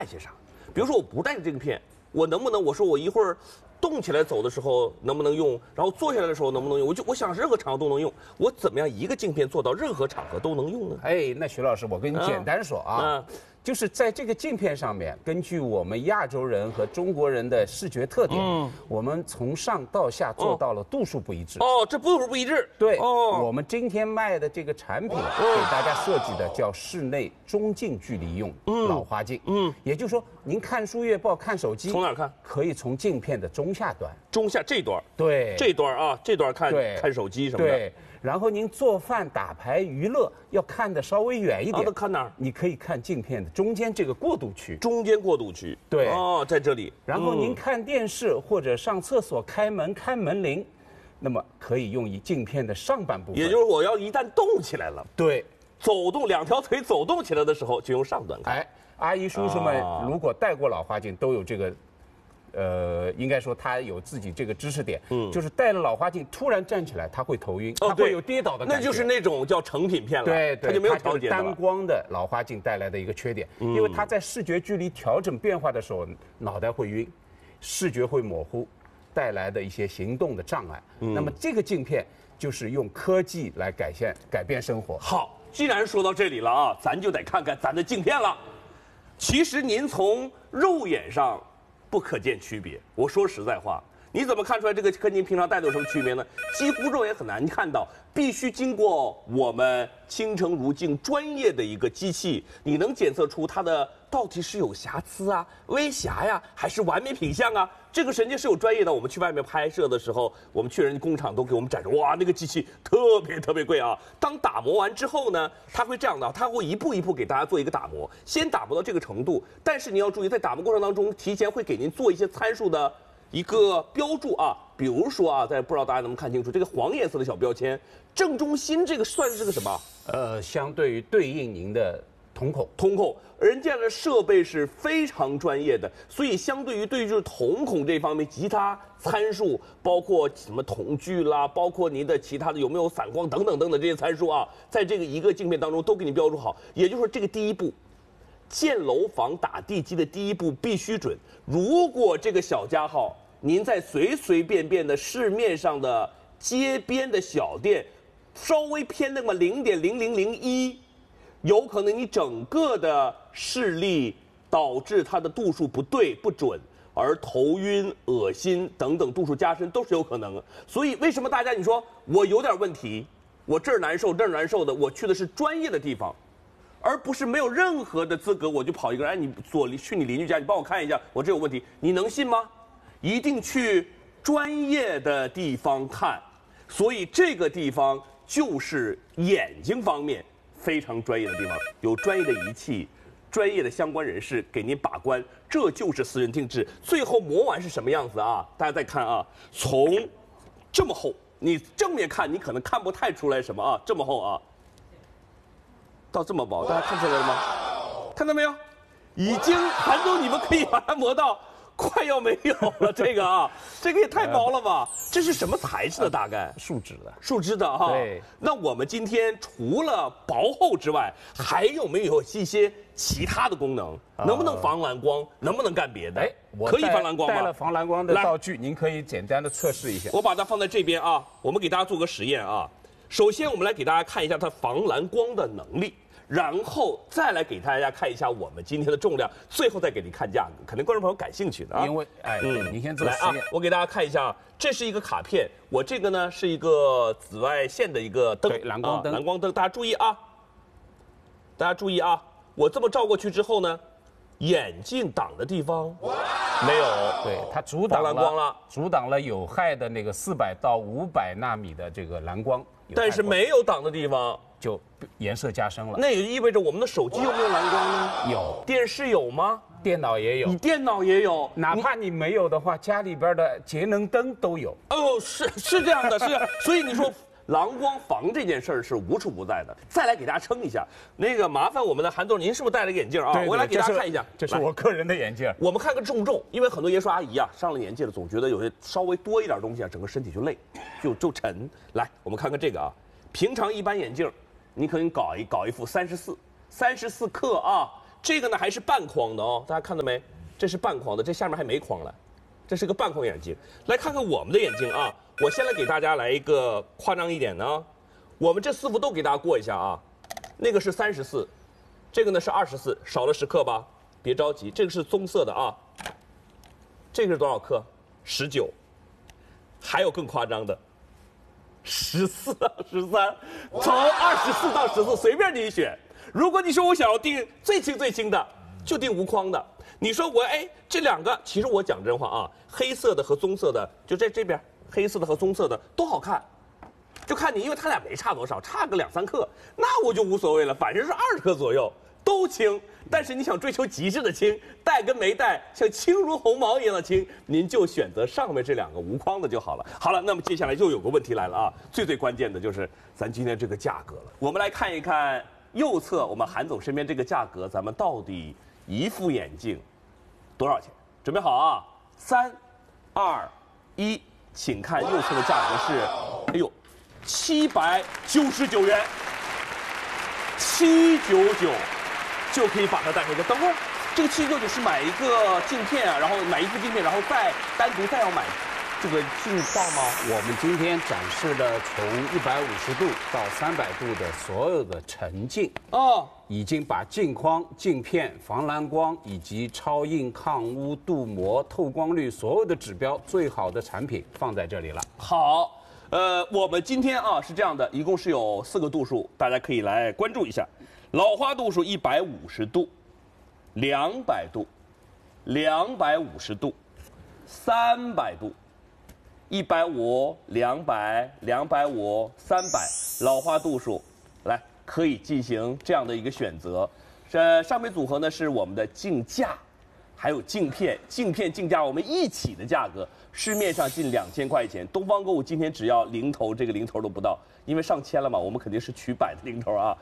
些啥？比如说我不带这个片，我能不能我说我一会儿动起来走的时候能不能用，然后坐下来的时候能不能用？我想任何场合都能用，我怎么样一个镜片做到任何场合都能用呢？ 哎，那徐老师，我跟你简单说啊。就是在这个镜片上面，根据我们亚洲人和中国人的视觉特点，我们从上到下做到了度数不一致。 哦，这度数不一致。 对，我们今天卖的这个产品给大家设计的叫室内中近距离用老花镜。也就是说，您看书阅报、看手机， 从哪儿看？ 可以从镜片的中下端。 中下这段。 对。 这段啊，这段看手机什么的。 对。然后您做饭、打牌、娱乐要看的稍微远一点， 那看哪儿？ 你可以看镜片的中间这个过渡区。 中间过渡区。 对。 哦，在这里。 然后您看电视或者上厕所开门看门铃，那么可以用于镜片的上半部分。 也就是我要一旦动起来了， 对， 走动两条腿走动起来的时候，就用上端看。 哎，阿姨叔叔们如果戴过老花镜，都有这个。应该说他有自己这个知识点，就是戴了老花镜突然站起来，他会头晕，他会有跌倒的感觉， 那就是那种叫成品片了， 对， 它就没有调节单光的老花镜带来的一个缺点，因为它在视觉距离调整变化的时候，脑袋会晕，视觉会模糊，带来的一些行动的障碍。那么这个镜片就是用科技来改变生活。 好，既然说到这里了啊，咱就得看看咱的镜片了。其实您从肉眼上不可见区别。我说实在话，你怎么看出来这个跟您平常戴的有什么区别呢？几乎肉眼很难看到，必须经过我们倾城如镜专业的一个机器，你能检测出它的到底是有瑕疵啊、微瑕呀，还是完美品相啊？这个人家是有专业的。我们去外面拍摄的时候，我们去人家工厂都给我们展示，哇，那个机器特别贵啊。当打磨完之后呢，它会这样的，它会一步一步给大家做一个打磨，先打磨到这个程度。但是你要注意，在打磨过程当中，提前会给您做一些参数的一个标注啊，比如说啊，不知道大家能不能看清楚这个黄颜色的小标签，正中心这个算是个什么？ 相对于对应您的瞳孔，人家的设备是非常专业的，所以相对于就是瞳孔这方面，其他参数包括什么瞳距啦，包括您的其他的有没有散光等等这些参数啊，在这个一个镜片当中都给你标注好。也就是说，这个第一步，建楼房打地基的第一步必须准。如果这个小家伙您在随随便便的市面上的街边的小店，稍微偏那么0.0001，有可能你整个的视力导致它的度数不对不准，而头晕、恶心等等度数加深都是有可能的。所以为什么大家你说我有点问题，我这儿难受这儿难受的，我去的是专业的地方，而不是没有任何的资格我就跑一个人，哎，你去你邻居家，你帮我看一下，我这有问题，你能信吗？一定去专业的地方看。所以这个地方就是眼睛方面非常专业的地方，有专业的仪器，专业的相关人士给您把关，这就是私人定制。最后磨完是什么样子啊？大家再看啊，从这么厚，你正面看你可能看不太出来什么啊，这么厚啊，到这么薄，大家看出来了吗？看到没有？已经韩总，你们可以把它磨到快要没有了。这个啊，这个也太薄了吧？这是什么材质的？大概树脂的哈。 对。 那我们今天除了薄厚之外，还有没有一些其他的功能？能不能防蓝光？能不能干别的？可以防蓝光吗？ 带了防蓝光的道具，您可以简单的测试一下。 我把它放在这边啊，我们给大家做个实验啊。首先，我们来给大家看一下它防蓝光的能力。然后再来给大家看一下我们今天的重量，最后再给您看价格，肯定观众朋友感兴趣的啊。 因为您先做实验。 我给大家看一下，这是一个卡片，我这个呢是一个紫外线的一个灯， 蓝光灯。 蓝光灯，大家注意啊，我这么照过去之后呢，眼镜挡的地方没有， 对，它阻挡蓝光了， 阻挡了有害的那个400到500纳米的这个蓝光， 但是没有挡的地方。 就颜色加深了， 那也意味着我们的手机有没有蓝光呢？ 有。 电视有吗？ 电脑也有。 你电脑也有， 哪怕你没有的话，家里边的节能灯都有。 哦，是这样的，是。所以你说蓝光防这件事儿是无处不在的。再来给大家称一下，那个麻烦我们的韩总，您是不是戴了个眼镜啊？ 对， 我来给大家看一下， 这是我个人的眼镜。 我们看个重，因为很多爷叔阿姨啊，上了年纪了，总觉得有些稍微多一点东西啊，整个身体就累，就沉。来，我们看看这个啊，平常一般眼镜。你可以搞一副34克啊， 这个呢还是半框的哦，大家看到没？这是半框的，这下面还没框来，这是个半框眼镜。来看看我们的眼镜啊，我先来给大家来一个夸张一点的啊，我们这4副都给大家过一下啊，那个是34，这个呢是24，少了10克吧？别着急，这个是棕色的啊，这个是多少克？19，还有更夸张的。14到13，从24到14，随便你选。如果你说我想要订最轻的，就订无框的。你说我这2个，其实我讲真话啊，黑色的和棕色的就在这边，黑色的和棕色的都好看，就看你，因为它俩没差多少，差个2、3克，那我就无所谓了，反正是20克左右，都轻。但是你想追求极致的轻，戴跟没戴像轻如鸿毛一样的轻，您就选择上面这2个无框的就好了。好了，那么接下来又有个问题来了啊，最关键的就是咱今天这个价格了。我们来看一看右侧我们韩总身边这个价格，咱们到底一副眼镜多少钱？准备好啊，3、2、1，请看右侧的价格是，799元，799。就可以把它带回家。等会儿，这个799是买一个镜片啊，然后买一副镜片，然后再单独再要买这个镜框吗？ 我们今天展示的从150度到300度的所有的成镜哦， 已经把镜框、镜片、防蓝光以及超硬、抗污、镀膜、透光率所有的指标最好的产品放在这里了。 好，我们今天啊是这样的，一共是有4个度数，大家可以来关注一下。老花度数150度，200度，250度，300度，150、200、250、300，老花度数，来可以进行这样的一个选择。上面组合呢是我们的镜架，还有镜片，镜架我们一起的价格，市面上近2000块钱，东方购物今天只要零头，这个零头都不到。因为上千了嘛，我们肯定是取100的零头啊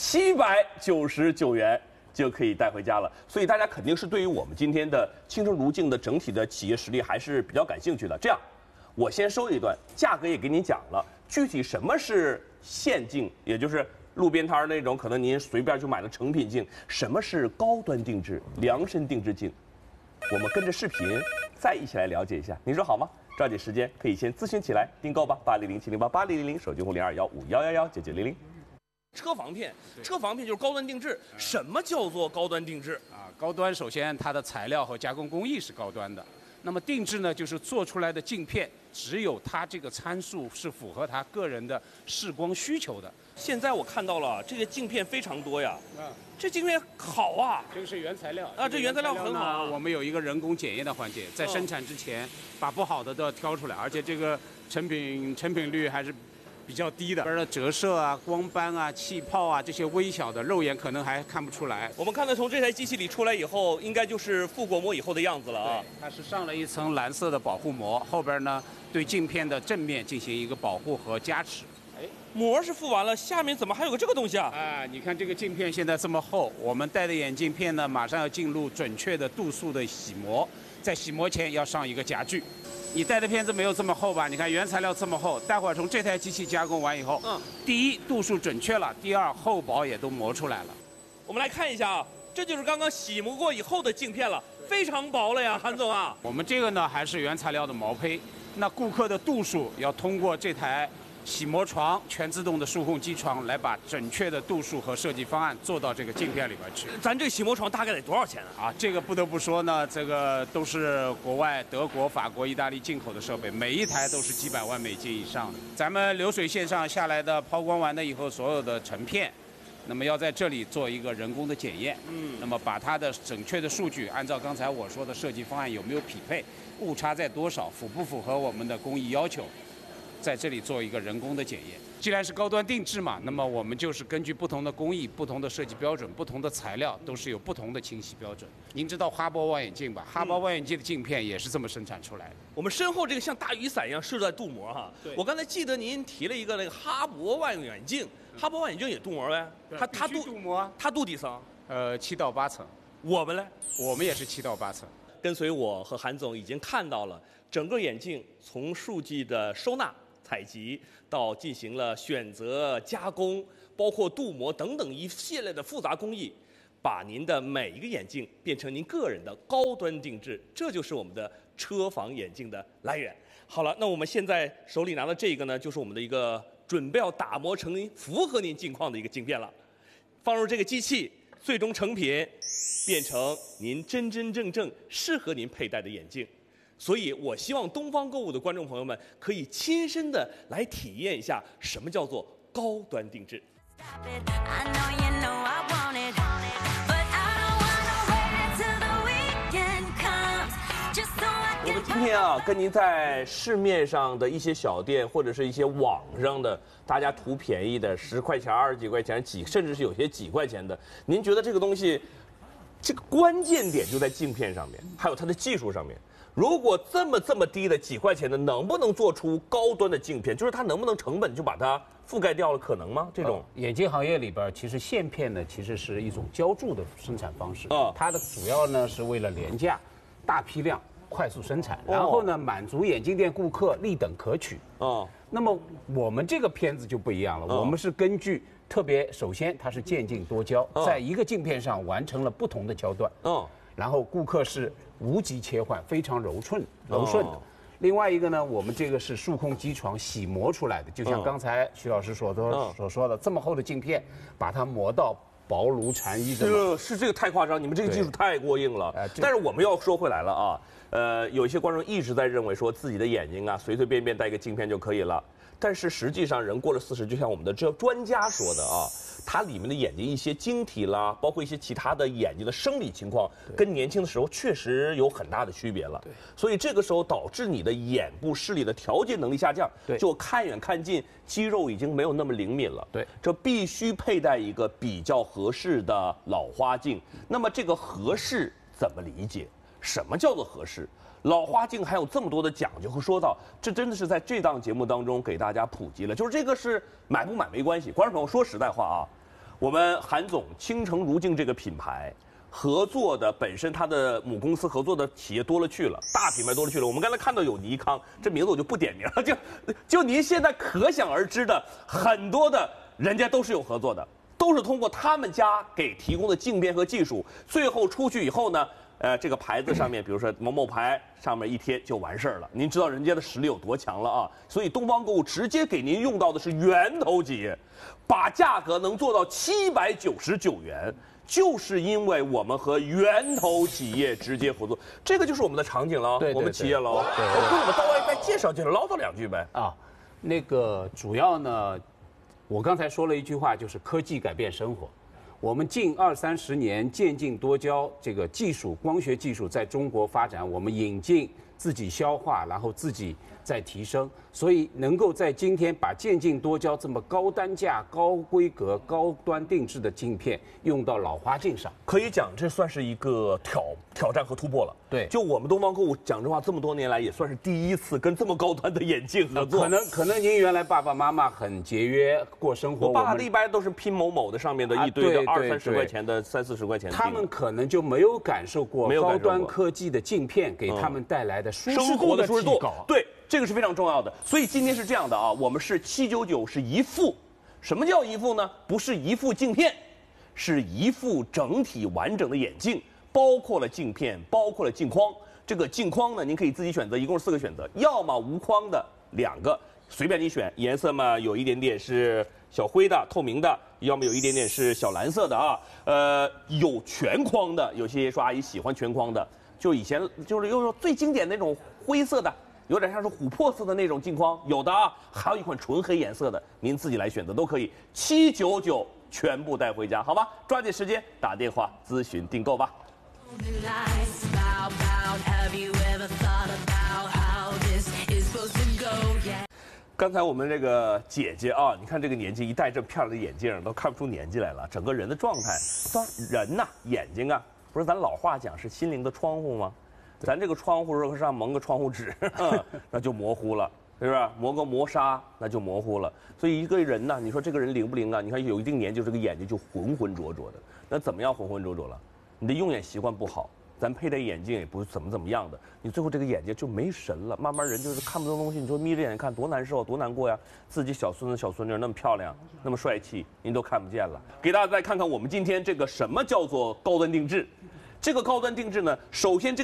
，799元就可以带回家了。所以大家肯定是对于我们今天的青春如镜的整体的企业实力还是比较感兴趣的。这样，我先收一段，价格也给您讲了，具体什么是线镜，也就是路边摊那种可能您随便就买了成品镜，什么是高端定制、量身定制镜，我们跟着视频再一起来了解一下，您说好吗？抓紧时间，可以先咨询起来，订购吧，800-708-8000，手机号0215119900。车防片就是高端定制。什么叫做高端定制啊？高端首先它的材料和加工工艺是高端的，那么定制呢，就是做出来的镜片只有它这个参数是符合他个人的视光需求的。 现在我看到了这个镜片非常多呀，这镜片好啊， 这个是原材料啊，这原材料很好啊。 我们有一个人工检验的环节，在生产之前把不好的都要挑出来，而且这个成品率还是比较低的，而折射啊、光斑啊、气泡啊这些微小的肉眼可能还看不出来。 我们看到从这台机器里出来以后，应该就是覆裹膜以后的样子了啊。 它是上了一层蓝色的保护膜，后边呢对镜片的正面进行一个保护和加持。 膜是敷完了，下面怎么还有个这个东西啊？ 你看这个镜片现在这么厚，我们戴的眼镜片呢，马上要进入准确的度数的洗膜，在洗膜前要上一个夹具。你戴的片子没有这么厚吧？你看原材料这么厚，待会儿从这台机器加工完以后，第一度数准确了，第二厚薄也都磨出来了。 我们来看一下啊，这就是刚刚洗磨过以后的镜片了，非常薄了呀，韩总啊。 我们这个呢还是原材料的毛坯，那顾客的度数要通过这台洗膜床全自动的数控机床来把准确的度数和设计方案做到这个镜片里边去。 咱这个洗膜床大概得多少钱啊？ 这个不得不说呢，这个都是国外德国、法国、意大利进口的设备，每一台都是几百万美金以上的。咱们流水线上下来的抛光完了以后，所有的成片，那么要在这里做一个人工的检验。那么把它的准确的数据按照刚才我说的设计方案有没有匹配，误差在多少，符不符合我们的工艺要求。在这里做一个人工的检验。既然是高端定制嘛，那么我们就是根据不同的工艺、不同的设计标准、不同的材料，都是有不同的清洗标准。您知道哈勃望远镜吧？哈勃望远镜的镜片也是这么生产出来的。 我们身后这个像大雨伞一样是在镀膜哈。我刚才记得您提了一个那个哈勃望远镜，哈勃望远镜也镀膜呗？它镀膜， 它镀几层 ？7到8层。 我们呢？ 我们也是7到8层。 跟随我和韩总已经看到了整个眼镜从数据的收纳、采集到进行了选择、加工，包括镀膜等等一系列的复杂工艺， 把您的每一个眼镜变成您个人的高端定制，这就是我们的车房眼镜的来源。好了，那我们现在手里拿的这个呢，就是我们的一个准备要打磨成符合您镜框的一个镜片了。放入这个机器，最终成品变成您真真正正适合您佩戴的眼镜。所以我希望东方购物的观众朋友们可以亲身的来体验一下什么叫做高端定制。我们今天啊，跟您在市面上的一些小店或者是一些网上的大家图便宜的10块钱、20几块钱、甚至是有些几块钱的，您觉得这个东西，这个关键点就在镜片上面，还有它的技术上面。如果这么低的几块钱的，能不能做出高端的镜片？就是它能不能成本就把它覆盖掉了，可能吗？这种眼镜行业里边，其实线片呢，其实是一种浇铸的生产方式。 啊它的主要呢是为了廉价、大批量、快速生产，然后呢满足眼镜店顾客立等可取。 哦， 那么我们这个片子就不一样了，我们是根据首先它是渐进多焦，在一个镜片上完成了不同的焦段。然后顾客是无极切换，非常柔顺的。另外一个呢，我们这个是数控机床洗磨出来的，就像刚才徐老师所说的，这么厚的镜片，把它磨到薄如蝉翼的。 是这个太夸张，你们这个技术太过硬了。但是我们要说回来了啊，有一些观众一直在认为说自己的眼睛啊，随随便便戴个镜片就可以了。但是实际上，人过了40，就像我们的这专家说的啊，它里面的眼睛一些晶体啦，包括一些其他的眼睛的生理情况，跟年轻的时候确实有很大的区别了。所以这个时候导致你的眼部视力的调节能力下降，就看远看近，肌肉已经没有那么灵敏了。这必须佩戴一个比较合适的老花镜。那么这个合适怎么理解？什么叫做合适？老花镜还有这么多的讲究和说道，这真的是在这档节目当中给大家普及了。就是这个是买不买没关系，观众朋友说实在话啊，我们韩总倾城如镜这个品牌合作的本身它的母公司合作的企业多了去了，大品牌多了去了。我们刚才看到有尼康，这名字我就不点名了，就您现在可想而知的很多的人家都是有合作的，都是通过他们家给提供的镜片和技术，最后出去以后呢。这个牌子上面，比如说某某牌上面一贴就完事儿了。您知道人家的实力有多强了啊！所以东方购物直接给您用到的是源头企业，把价格能做到799元，就是因为我们和源头企业直接合作。这个就是我们的场景了，我们企业了。我给我们到位再介绍唠叨2句呗。 那个主要呢，我刚才说了一句话，就是科技改变生活。我们近20-30年渐进多焦这个技术，光学技术在中国发展，我们引进自己消化，然后自己再提升，所以能够在今天把渐进多焦这么高单价、高规格、高端定制的镜片用到老花镜上， 可以讲这算是一个挑战和突破了。 对， 就我们东方购物讲真话，这么多年来也算是第一次跟这么高端的眼镜合作。 可能您原来爸爸妈妈很节约过生活， 我爸的一般都是拼某某的上面的一堆的20-30块钱的、30-40块钱的， 他们可能就没有感受过高端科技的镜片给他们带来的生活的舒适度。 对，这个是非常重要的。所以今天是这样的啊，我们是799是一副，什么叫一副呢？不是一副镜片，是一副整体完整的眼镜。包括了镜片，包括了镜框。这个镜框呢，您可以自己选择，一共是4个选择，要么无框的2个，随便你选，颜色嘛有一点点是小灰的、透明的，要么有一点点是小蓝色的啊。有全框的，有些说阿姨喜欢全框的，就以前就是用最经典那种灰色的，有点像是琥珀色的那种镜框，有的啊，还有一款纯黑颜色的，您自己来选择都可以，799全部带回家，好吧？抓紧时间打电话咨询订购吧。刚才我们这个姐姐啊，你看这个年纪一戴这漂亮的眼镜，都看不出年纪来了，整个人的状态。人呐，眼睛啊，不是咱老话讲是心灵的窗户吗？咱这个窗户如果上蒙个窗户纸，那就模糊了，是不是？磨个磨砂，那就模糊了。所以一个人呢，你说这个人灵不灵啊？你看有一定年纪，这个眼睛就浑浑浊浊的。那怎么样浑浑浊浊了？你的用眼习惯不好， 咱配戴眼镜也不是怎么样的，你最后这个眼睛就没神了，慢慢人就是看不懂东西。你说眯着眼睛看多难受，多难过呀！自己小孙子小孙女那么漂亮，那么帅气，您都看不见了。给大家再看看我们今天这个什么叫做高端定制。这个高端定制呢，首先这